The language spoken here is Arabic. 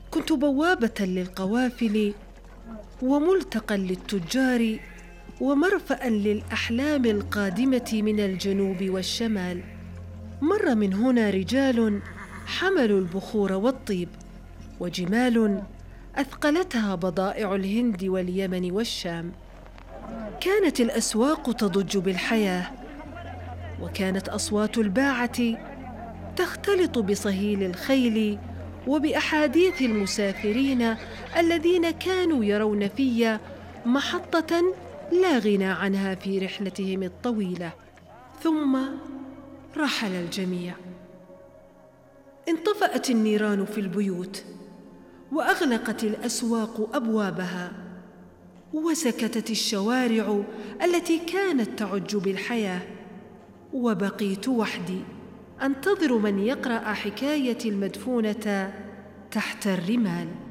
كنت بوابة للقوافل وملتقى للتجار ومرفأ للأحلام القادمة من الجنوب والشمال. مر من هنا رجال حملوا البخور والطيب، وجمال أثقلتها بضائع الهند واليمن والشام. كانت الأسواق تضج بالحياة، وكانت أصوات الباعة تختلط بصهيل الخيل وبأحاديث المسافرين الذين كانوا يرون في محطة لا غنى عنها في رحلتهم الطويلة. ثم رحل الجميع. انطفأت النيران في البيوت، وأغلقت الأسواق أبوابها، وسكتت الشوارع التي كانت تعج بالحياة، وبقيت وحدي أنتظر من يقرأ حكايتي المدفونة تحت الرمال.